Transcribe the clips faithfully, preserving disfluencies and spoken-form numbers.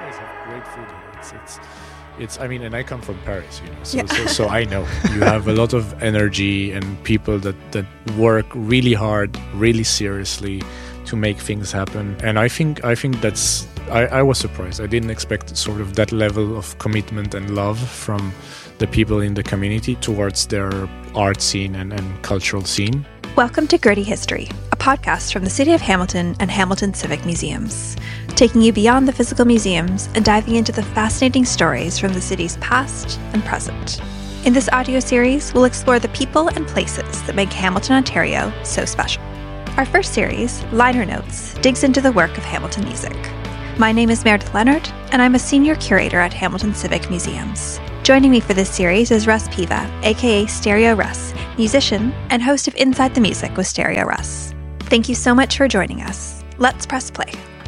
guys have great food here. It's it's it's. I mean, and I come from Paris, you know, so Yeah. so, so I know you have a lot of energy and people that that work really hard, really seriously to make things happen. And I think I think that's. I, I was surprised. I didn't expect sort of that level of commitment and love from the people in the community towards their art scene and, and cultural scene. Welcome to Gritty History, a podcast from the City of Hamilton and Hamilton Civic Museums, taking you beyond the physical museums and diving into the fascinating stories from the city's past and present. In this audio series, we'll explore the people and places that make Hamilton, Ontario so special. Our first series, Liner Notes, digs into the work of Hamilton music. My name is Meredith Leonard, and I'm a senior curator at Hamilton Civic Museums. Joining me for this series is Russ Piva, aka Stereo Russ, musician and host of Inside the Music with Stereo Russ. Thank you so much for joining us. Let's press play.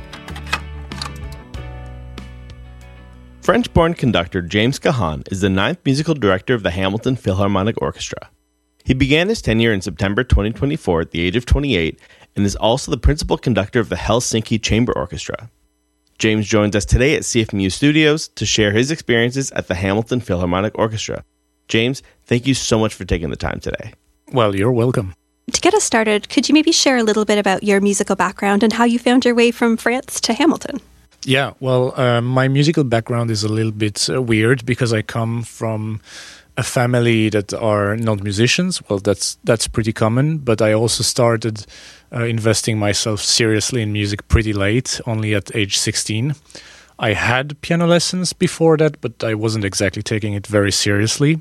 French-born conductor James Kahan is the ninth musical director of the Hamilton Philharmonic Orchestra. He began his tenure in September twenty twenty-four at the age of twenty-eight and is also the principal conductor of the Helsinki Chamber Orchestra. James joins us today at C F M U Studios to share his experiences at the Hamilton Philharmonic Orchestra. James, thank you so much for taking the time today. Well, you're welcome. To get us started, could you maybe share a little bit about your musical background and how you found your way from France to Hamilton? Yeah, well, uh, my musical background is a little bit uh, weird because I come from a family that are not musicians. Well, that's that's pretty common, but I also started uh, investing myself seriously in music pretty late, only at age sixteen. I had piano lessons before that, but I wasn't exactly taking it very seriously.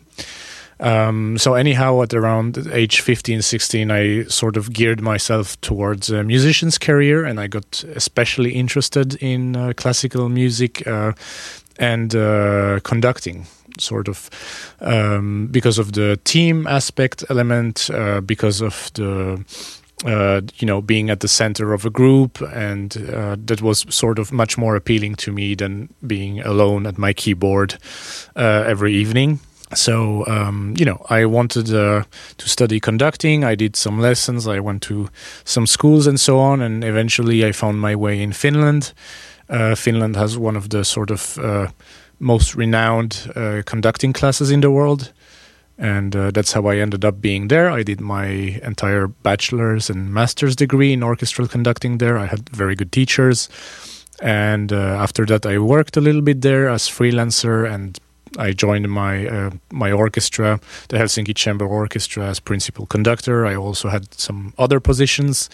Um, so anyhow, at around age fifteen, sixteen, I sort of geared myself towards a musician's career, and I got especially interested in uh, classical music uh, and uh, conducting, sort of um, because of the team aspect element, uh, because of the uh, you know being at the center of a group, and uh, that was sort of much more appealing to me than being alone at my keyboard uh, every evening. So, um, you know, I wanted uh, to study conducting. I did some lessons. I went to some schools and so on. And eventually I found my way in Finland. Uh, Finland has one of the sort of uh, most renowned uh, conducting classes in the world. And uh, that's how I ended up being there. I did my entire bachelor's and master's degree in orchestral conducting there. I had very good teachers. And uh, after that, I worked a little bit there as freelancer, and I joined my uh, my orchestra, the Helsinki Chamber Orchestra, as principal conductor. I also had some other positions,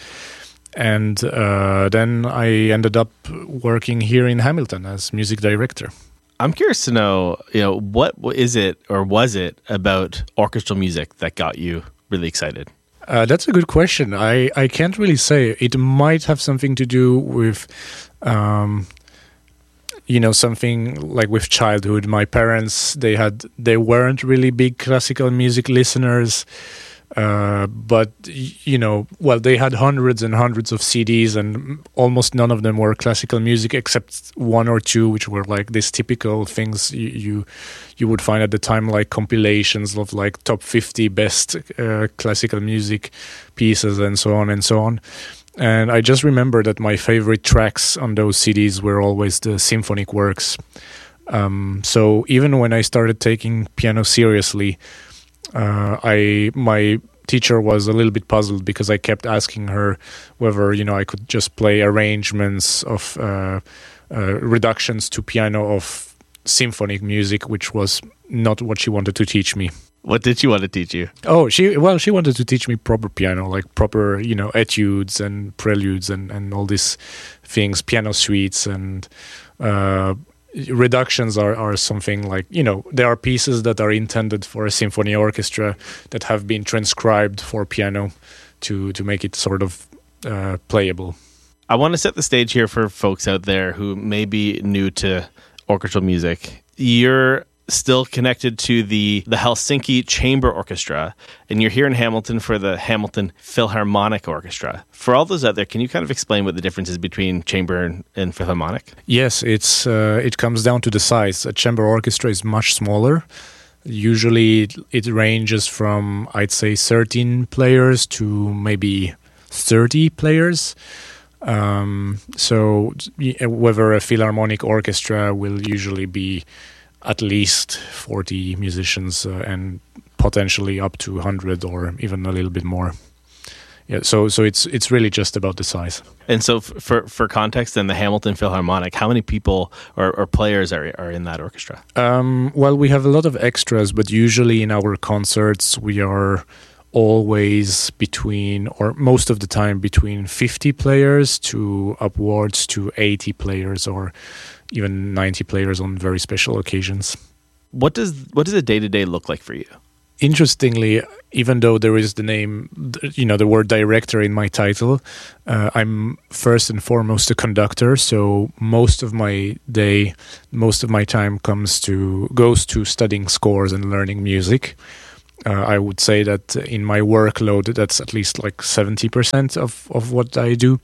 and uh, then I ended up working here in Hamilton as music director. I'm curious to know, you know, what is it or was it about orchestral music that got you really excited? Uh, that's a good question. I, I can't really say. It might have something to do with Um, you know, something like with childhood. My parents, they had, they weren't really big classical music listeners, uh, but, you know, well, they had hundreds and hundreds of C Ds, and almost none of them were classical music except one or two, which were like these typical things you you, you would find at the time, like compilations of like top fifty best uh, classical music pieces and so on and so on. And I just remember that my favorite tracks on those C Ds were always the symphonic works. Um, so even when I started taking piano seriously, uh, I my teacher was a little bit puzzled because I kept asking her whether, you know, I could just play arrangements of uh, uh, reductions to piano of symphonic music, which was not what she wanted to teach me. What did she want to teach you? Oh, she well, she wanted to teach me proper piano, like proper, you know, etudes and preludes and, and all these things, piano suites and uh, reductions are, are something like, you know, there are pieces that are intended for a symphony orchestra that have been transcribed for piano to, to make it sort of uh, playable. I want to set the stage here for folks out there who may be new to orchestral music. You're still connected to the, the Helsinki Chamber Orchestra, and you're here in Hamilton for the Hamilton Philharmonic Orchestra. For all those out there, can you kind of explain what the difference is between chamber and, and philharmonic? Yes, it's uh, it comes down to the size. A chamber orchestra is much smaller. Usually it ranges from, I'd say, thirteen players to maybe thirty players. Um, so whether a philharmonic orchestra will usually be at least forty musicians uh, and potentially up to one hundred or even a little bit more. Yeah, so so it's it's really just about the size. And so f- for for context, then the Hamilton Philharmonic, how many people or, or players are are in that orchestra? Um, well, we have a lot of extras, but usually in our concerts we are always between, or most of the time between fifty players to upwards to eighty players or even ninety players on very special occasions. What does what does a day-to-day look like for you? Interestingly, even though there is the name, you know, the word director in my title, uh, I'm first and foremost a conductor. So most of my day, most of my time comes to goes to studying scores and learning music. Uh, I would say that in my workload, that's at least like seventy percent of, of what I do.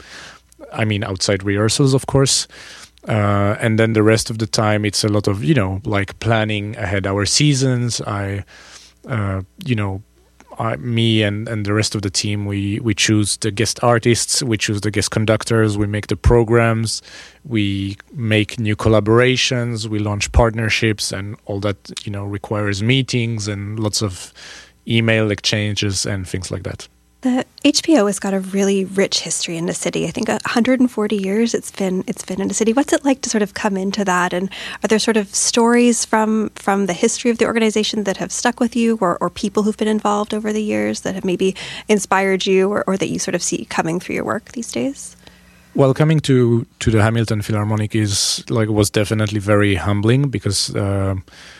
I mean, outside rehearsals, of course. Uh, and then the rest of the time, it's a lot of, you know, like planning ahead our seasons. I... Uh, you know, I, me and, and the rest of the team, we, we choose the guest artists, we choose the guest conductors, we make the programs, we make new collaborations, we launch partnerships, and all that, you know, requires meetings and lots of email exchanges and things like that. The H P O has got a really rich history in the city. I think one hundred forty years it's been it's been in the city. What's it like to sort of come into that? And are there sort of stories from, from the history of the organization that have stuck with you, or, or people who've been involved over the years that have maybe inspired you, or, or that you sort of see coming through your work these days? Well, coming to, to the Hamilton Philharmonic is like was definitely very humbling, because uh,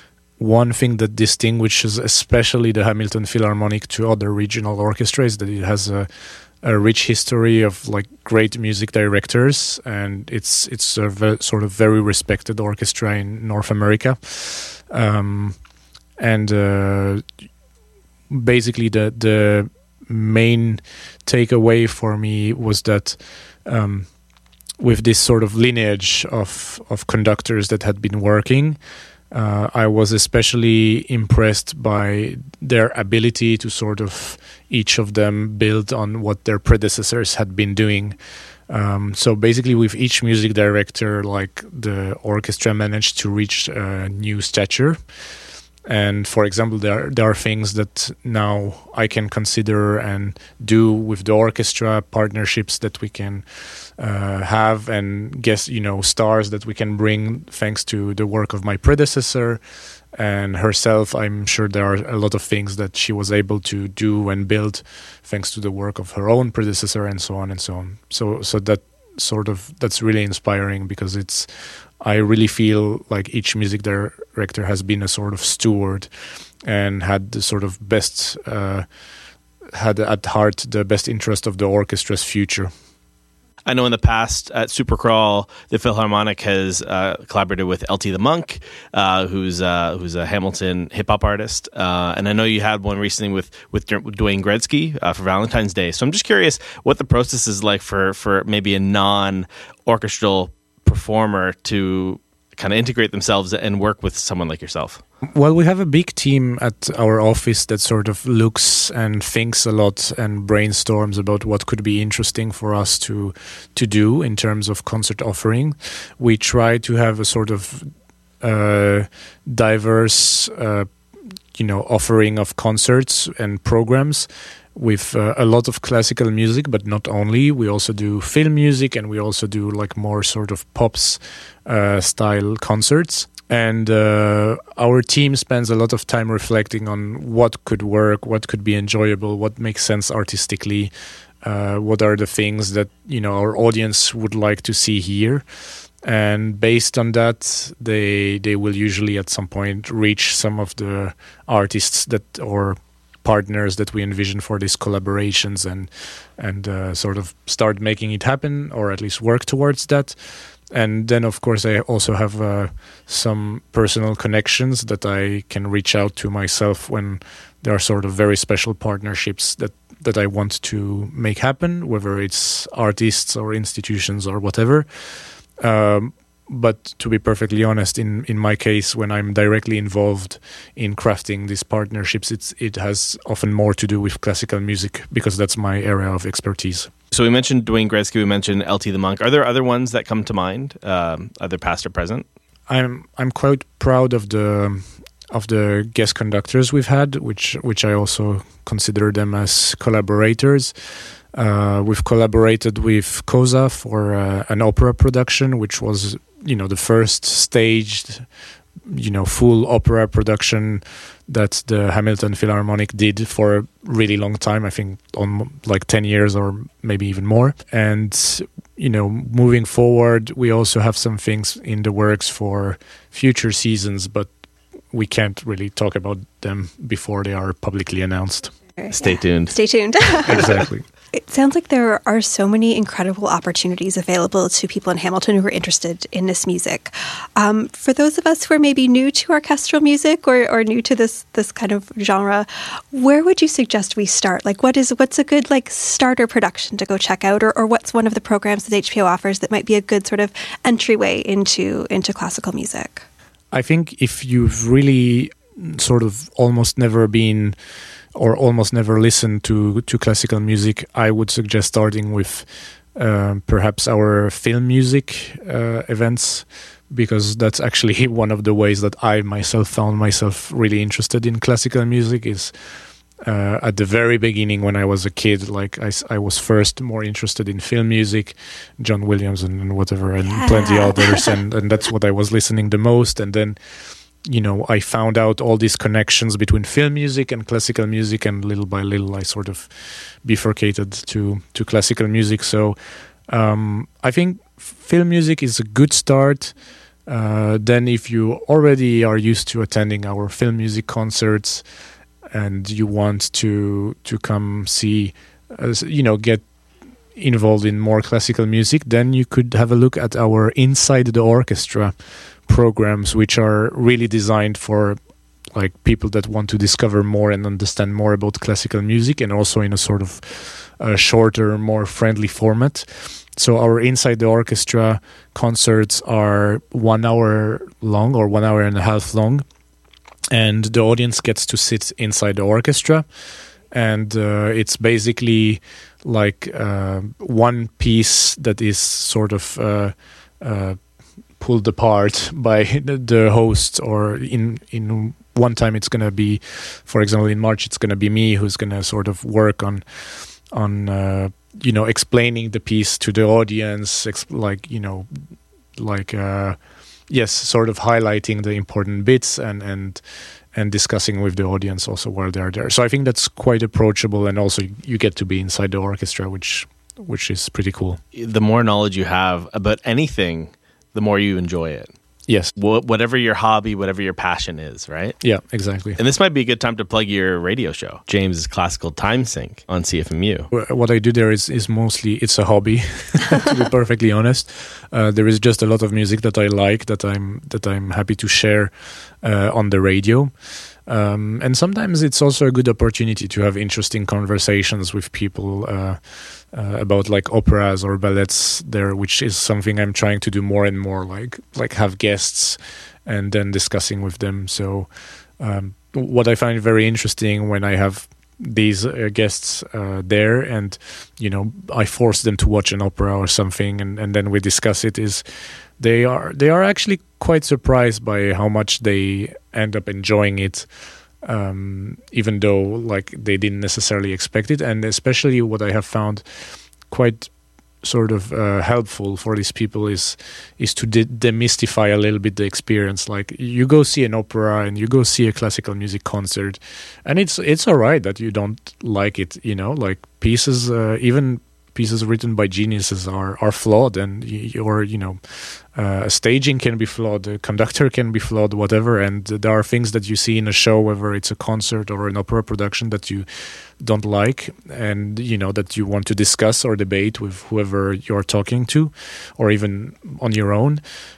one thing that distinguishes especially the Hamilton Philharmonic to other regional orchestras is that it has a, a rich history of like great music directors, and it's it's a ve- sort of very respected orchestra in North America. Um, and uh, basically, the the main takeaway for me was that um, with this sort of lineage of of conductors that had been working, Uh, I was especially impressed by their ability to sort of each of them build on what their predecessors had been doing. Um, so basically with each music director, like the orchestra managed to reach a new stature. And for example, there there are things that now I can consider and do with the orchestra, partnerships that we can uh, have, and guess you know stars that we can bring thanks to the work of my predecessor and herself. I'm sure there are a lot of things that she was able to do and build thanks to the work of her own predecessor, and so on and so on. So so that sort of that's really inspiring, because it's. I really feel like each music director has been a sort of steward and had the sort of best, uh, had at heart the best interest of the orchestra's future. I know in the past at Supercrawl, the Philharmonic has uh, collaborated with L T the Monk, uh, who's uh, who's a Hamilton hip hop artist, uh, and I know you had one recently with with Dwayne Gretzky uh, for Valentine's Day. So I'm just curious what the process is like for for maybe a non-orchestral performer to kind of integrate themselves and work with someone like yourself. Well, we have a big team at our office that sort of looks and thinks a lot and brainstorms about what could be interesting for us to to do in terms of concert offering. We try to have a sort of uh, diverse, uh, you know, offering of concerts and programs with uh, a lot of classical music, but not only. We also do film music, and we also do like more sort of pops uh, style concerts. And uh, our team spends a lot of time reflecting on what could work, what could be enjoyable, what makes sense artistically, uh, what are the things that you know our audience would like to see here. And based on that, they they will usually at some point reach some of the artists that or partners that we envision for these collaborations, and and uh, sort of start making it happen, or at least work towards that. And then, of course, I also have uh, some personal connections that I can reach out to myself when there are sort of very special partnerships that, that I want to make happen, whether it's artists or institutions or whatever. Um, but to be perfectly honest, in, in my case, when I'm directly involved in crafting these partnerships, it's it has often more to do with classical music, because that's my area of expertise. So we mentioned Dwayne Gretzky, we mentioned L T the Monk. Are there other ones that come to mind, um, either past or present? I'm I'm quite proud of the of the guest conductors we've had, which which I also consider them as collaborators. Uh, we've collaborated with COSA for uh, an opera production, which was, you know, the first staged, you know, full opera production that the Hamilton Philharmonic did for a really long time. I think on like ten years or maybe even more. And, you know, moving forward, we also have some things in the works for future seasons, but we can't really talk about them before they are publicly announced. Stay tuned. Stay tuned. Exactly. It sounds like there are so many incredible opportunities available to people in Hamilton who are interested in this music. Um, for those of us who are maybe new to orchestral music or, or new to this this kind of genre, where would you suggest we start? Like, what is what's a good like starter production to go check out, or, or what's one of the programs that H P O offers that might be a good sort of entryway into into classical music? I think if you've really sort of almost never been or almost never listened to, to classical music, I would suggest starting with um, perhaps our film music uh, events, because that's actually one of the ways that I myself found myself really interested in classical music is uh, at the very beginning when I was a kid. Like I, I was first more interested in film music, John Williams and, and whatever, and yeah. plenty others, and, and that's what I was listening the most. And then, you know, I found out all these connections between film music and classical music, and little by little I sort of bifurcated to, to classical music. So um, I think film music is a good start. Uh, then if you already are used to attending our film music concerts and you want to to come see, uh, you know, get involved in more classical music, then you could have a look at our Inside the Orchestra programs, which are really designed for like people that want to discover more and understand more about classical music, and also in a sort of uh, shorter, more friendly format. So our Inside the Orchestra concerts are one hour long or one hour and a half long, and the audience gets to sit inside the orchestra, and uh, it's basically like uh, one piece that is sort of uh, uh, pulled apart by the host, or in in one time it's going to be, for example, in March it's going to be me who's going to sort of work on on uh, you know, explaining the piece to the audience, exp- like you know like uh, yes, sort of highlighting the important bits and and and discussing with the audience also while they're there. So I think that's quite approachable, and also you get to be inside the orchestra, which which is pretty cool. The more knowledge you have about anything, the more you enjoy it. Yes. Wh- whatever your hobby, whatever your passion is, right? Yeah, exactly. And this might be a good time to plug your radio show, James's Classical Time Sync on C F M U. What I do there is, is mostly, it's a hobby, to be perfectly honest. Uh, there is just a lot of music that I like, that I'm that I'm happy to share uh, on the radio. Um, and sometimes it's also a good opportunity to have interesting conversations with people uh, uh, about like operas or ballets there, which is something I'm trying to do more and more, like like have guests and then discussing with them. So um, what I find very interesting when I have these uh, guests uh, there, and you know, I force them to watch an opera or something, and, and then we discuss it, is they are they are actually quite surprised by how much they end up enjoying it, um, even though like they didn't necessarily expect it. And especially what I have found quite sort of uh, helpful for these people is is to de- demystify a little bit the experience. Like you go see an opera and you go see a classical music concert, and it's it's all right that you don't like it. You know, like pieces, uh, even pieces written by geniuses are are flawed, and y- or you know, uh, staging can be flawed, the conductor can be flawed, whatever. And there are things that you see in a show, whether it's a concert or an opera production, that you don't like, and you know that you want to discuss or debate with whoever you're talking to, or even on your own.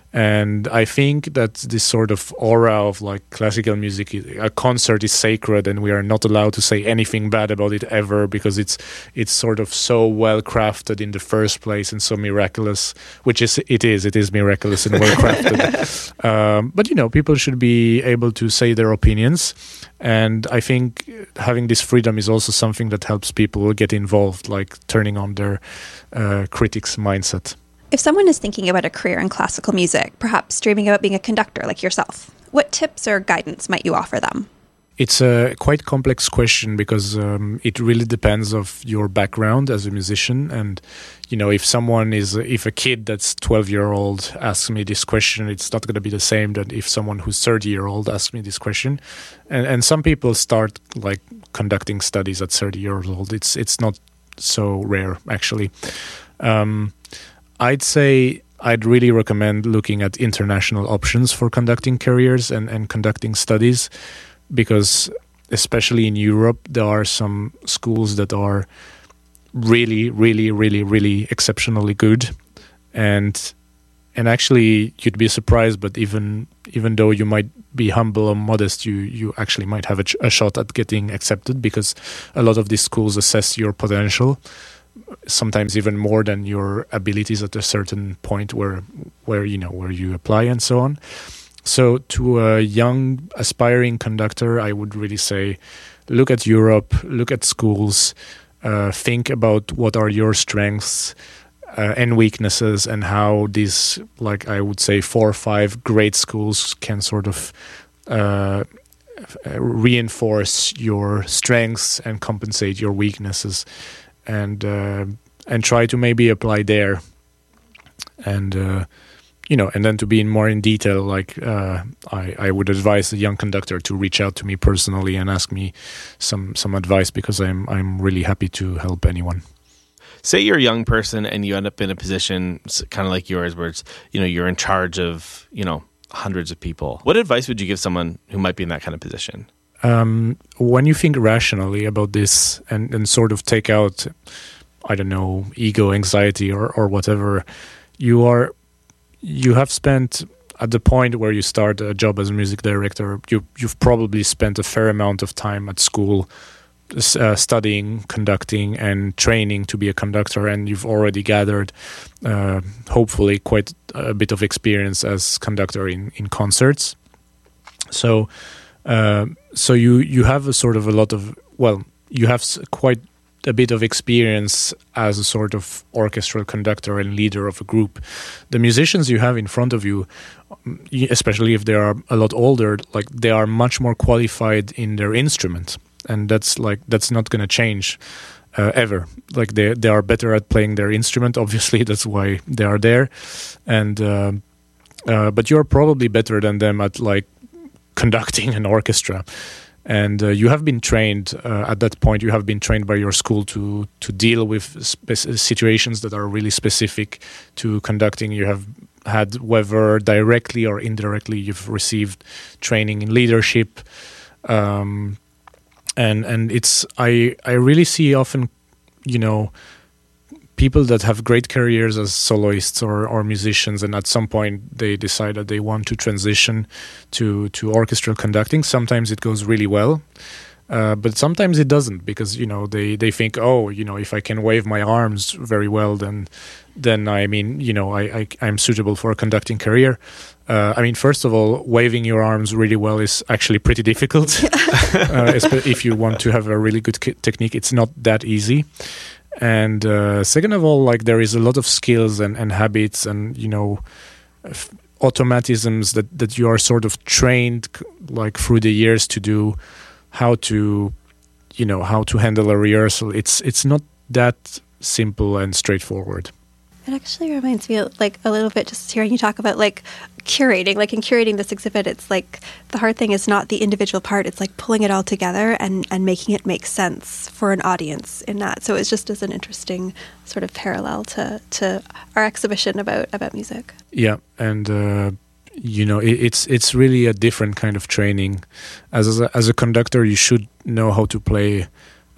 And I think that this sort of aura of like classical music, a concert is sacred and we are not allowed to say anything bad about it ever because it's it's sort of so well crafted in the first place and so miraculous, which is it is it is miraculous and well crafted. um, but you know, people should be able to say their opinions, and I think having this freedom is also something that helps people get involved, like turning on their uh, critics' mindset. If someone is thinking about a career in classical music, perhaps dreaming about being a conductor like yourself, what tips or guidance might you offer them? It's a quite complex question because um, it really depends of your background as a musician. And, you know, if someone is, if a kid that's twelve year old asks me this question, it's not going to be the same than if someone who's thirty year old asks me this question. And, and some people start like conducting studies at thirty years old. It's, it's not so rare, actually. Um, I'd say I'd really recommend looking at international options for conducting careers and, and conducting studies, because especially in Europe, there are some schools that are really, really, really, really exceptionally good. And and actually, you'd be surprised, but even even though you might be humble or modest, you, you actually might have a, ch- a shot at getting accepted, because a lot of these schools assess your potential, sometimes even more than your abilities at a certain point where where you know where you apply and so on. So to a young aspiring conductor, I would really say look at Europe, look at schools, uh, think about what are your strengths uh, and weaknesses, and how these, like I would say, four or five great schools can sort of uh, reinforce your strengths and compensate your weaknesses. And uh, and try to maybe apply there, and uh, you know, and then to be in more in detail. Like uh, I, I would advise the young conductor to reach out to me personally and ask me some some advice, because I'm I'm really happy to help anyone. Say you're a young person and you end up in a position kind of like yours, where it's, you know, you're in charge of, you know, hundreds of people. What advice would you give someone who might be in that kind of position? Um, when you think rationally about this and, and sort of take out, I don't know, ego, anxiety, or, or whatever, you are, you have spent at the point where you start a job as a music director, you, you've probably spent a fair amount of time at school uh, studying, conducting, and training to be a conductor, and you've already gathered, uh, hopefully, quite a bit of experience as conductor in, in concerts. So. Uh, so you, you have a sort of a lot of, well, you have quite a bit of experience as a sort of orchestral conductor and leader of a group. The musicians you have in front of you, especially if they are a lot older, like they are much more qualified in their instrument, and that's like that's not going to change uh, ever. Like they they are better at playing their instrument. Obviously, that's why they are there, and uh, uh, but you're probably better than them at like conducting an orchestra, and uh, you have been trained uh, at that point. You have been trained by your school to to deal with spe- situations that are really specific to conducting. You have had, whether directly or indirectly, you've received training in leadership, um, and and it's I I really see often, you know, people that have great careers as soloists or, or musicians, and at some point they decide that they want to transition to, to orchestral conducting. Sometimes it goes really well, uh, but sometimes it doesn't, because, you know, they, they think, oh, you know, if I can wave my arms very well, then, then I mean, you know, I, I, I'm suitable for a conducting career. Uh, I mean, first of all, waving your arms really well is actually pretty difficult. uh, if you want to have a really good technique, it's not that easy. And uh, second of all, like there is a lot of skills and, and habits and, you know, f- automatisms that, that you are sort of trained like through the years to do, how to, you know, how to handle a rehearsal. It's it's not that simple and straightforward. It actually reminds me like a little bit just hearing you talk about like curating, like in curating this exhibit, it's like the hard thing is not the individual part, it's like pulling it all together and, and making it make sense for an audience in that. So it's just as an interesting sort of parallel to, to our exhibition about, about music. Yeah, and uh, you know, it, it's it's really a different kind of training. As as a, as a conductor, you should know how to play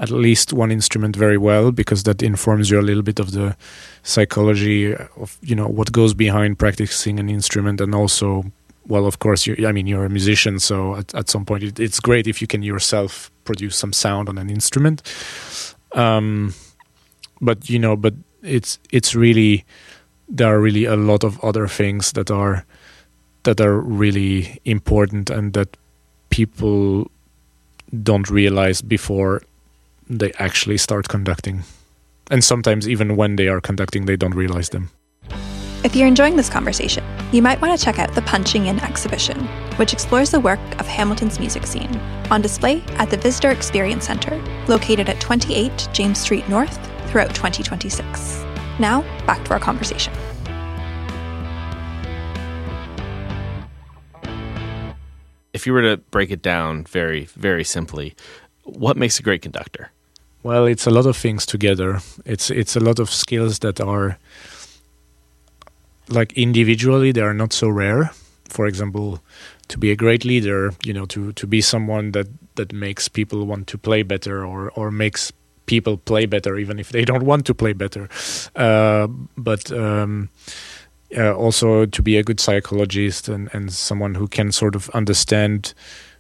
at least one instrument very well, because that informs you a little bit of the psychology of, you know, what goes behind practicing an instrument. And also, well, of course, you, I mean, you're a musician, so at, at some point it, it's great if you can yourself produce some sound on an instrument. Um, but, you know, but it's it's really, there are really a lot of other things that are that are really important and that people don't realize before they actually start conducting. And sometimes even when they are conducting, they don't realize them. If you're enjoying this conversation, you might want to check out the Punching In exhibition, which explores the work of Hamilton's music scene, on display at the Visitor Experience Center, located at twenty-eight James Street North, throughout twenty twenty-six. Now, back to our conversation. If you were to break it down very, very simply, what makes a great conductor? Well, it's a lot of things together. It's it's a lot of skills that are, like, individually, they are not so rare. For example, to be a great leader, you know, to, to be someone that, that makes people want to play better, or, or makes people play better, even if they don't want to play better. Uh, but um, uh, also to be a good psychologist and, and someone who can sort of understand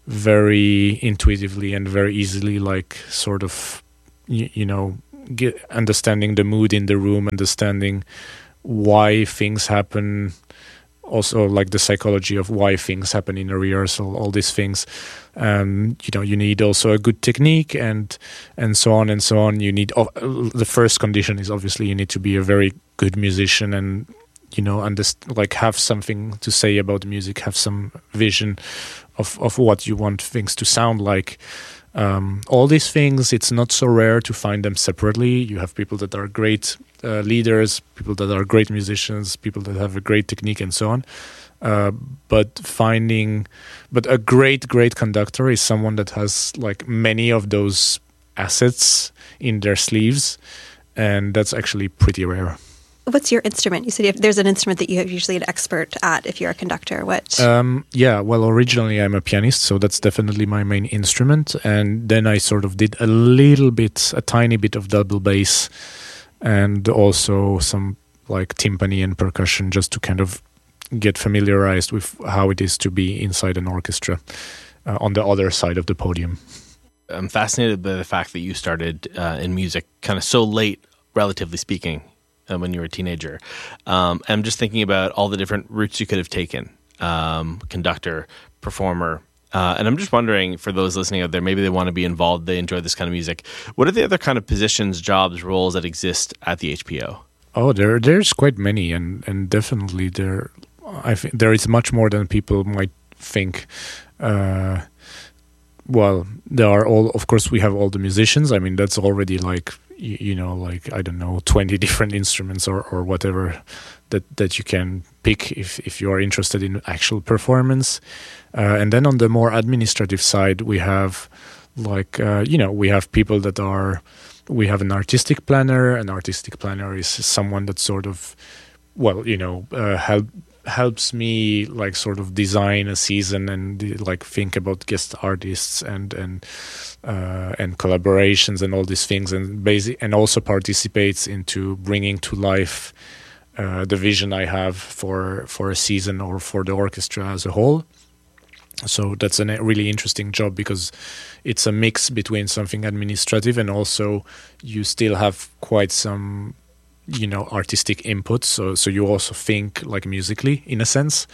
very intuitively and very easily, like, sort of, you, you know, get, understanding the mood in the room, understanding why things happen, also like the psychology of why things happen in a rehearsal, all these things. Um, you know, you need also a good technique and and so on and so on. You need, oh, the first condition is obviously you need to be a very good musician and, you know, underst- like have something to say about music, have some vision of, of what you want things to sound like. Um, all these things, it's not so rare to find them separately. You have people that are great uh, leaders, people that are great musicians, people that have a great technique and so on. Uh, but finding, but a great, great conductor is someone that has, like, many of those assets in their sleeves, and that's actually pretty rare. What's your instrument? You said if there's an instrument that you're usually an expert at if you're a conductor. What? Um, yeah, well, originally I'm a pianist, so that's definitely my main instrument. And then I sort of did a little bit, a tiny bit of double bass, and also some, like, timpani and percussion, just to kind of get familiarized with how it is to be inside an orchestra uh, on the other side of the podium. I'm fascinated by the fact that you started uh, in music kind of so late, relatively speaking, uh, when you were a teenager. Um, I'm just thinking about all the different routes you could have taken, um, conductor, performer. Uh, and I'm just wondering, for those listening out there, maybe they want to be involved, they enjoy this kind of music. What are the other kind of positions, jobs, roles that exist at the H P O? Oh, there, there's quite many, and, and definitely there, I think there is much more than people might think. Uh, well, there are all, of course, we have all the musicians. I mean, that's already like, you, you know, like, I don't know, twenty different instruments or, or whatever that, that you can pick if, if you are interested in actual performance. Uh, and then on the more administrative side, we have, like, uh, you know, we have people that are, we have an artistic planner. An artistic planner is someone that sort of, well, you know, uh, help, helps me, like, sort of design a season and, like, think about guest artists and and uh, and collaborations and all these things, and basic, and also participates into bringing to life uh, the vision I have for for a season or for the orchestra as a whole. So that's a really interesting job, because it's a mix between something administrative and also you still have quite some, you know, artistic input. So so you also think, like, musically, in a sense.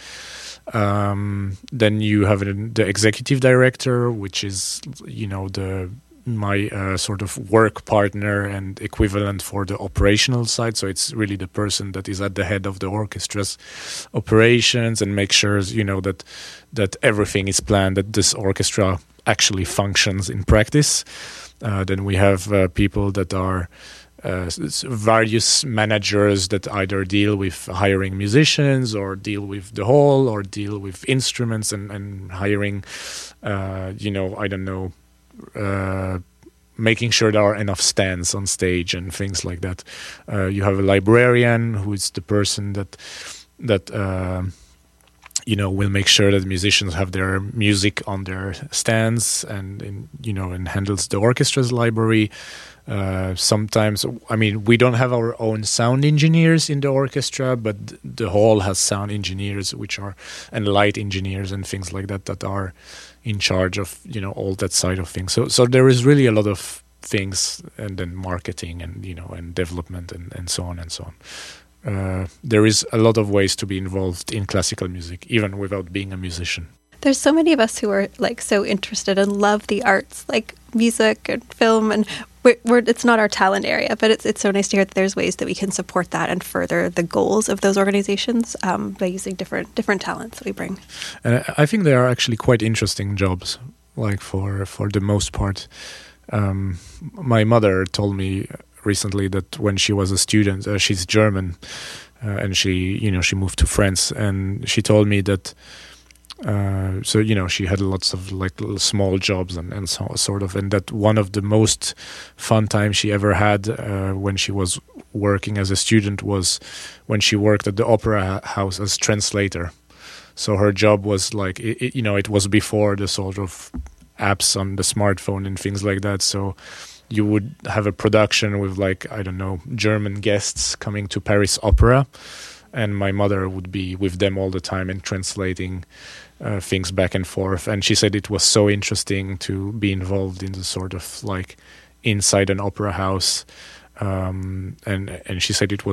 Um, then you have the executive director, which is, you know, the my uh, sort of work partner and equivalent for the operational side. So it's really the person that is at the head of the orchestra's operations and make sure, you know, that that everything is planned, that this orchestra actually functions in practice. Uh, then we have uh, people that are uh, various managers that either deal with hiring musicians or deal with the hall or deal with instruments and, and hiring, uh, you know, I don't know, uh, making sure there are enough stands on stage and things like that. Uh, you have a librarian who is the person that that uh, you know, we'll make sure that musicians have their music on their stands, and, and you know, and handles the orchestra's library. Uh, sometimes, I mean, we don't have our own sound engineers in the orchestra, but the hall has sound engineers, which are, and light engineers and things like that, that are in charge of, you know, all that side of things. So, so there is really a lot of things, and then marketing and, you know, and development and, and so on and so on. Uh, there is a lot of ways to be involved in classical music, even without being a musician. There's so many of us who are like so interested and love the arts, like music and film, and we're, we're, it's not our talent area, but it's it's so nice to hear that there's ways that we can support that and further the goals of those organizations um, by using different different talents that we bring. And I think they are actually quite interesting jobs, like for for the most part. Um, my mother told me recently that when she was a student, uh, she's German, uh, and she you know she moved to France, and she told me that. Uh, so, you know, she had lots of like little small jobs and, and so sort of, and that one of the most fun times she ever had uh, when she was working as a student was when she worked at the opera house as translator. So her job was like, it, it, you know, it was before the sort of apps on the smartphone and things like that. So you would have a production with like, I don't know, German guests coming to Paris Opera. And my mother would be with them all the time and translating uh, things back and forth. And she said it was so interesting to be involved in the sort of like inside an opera house. Um, and and she said it was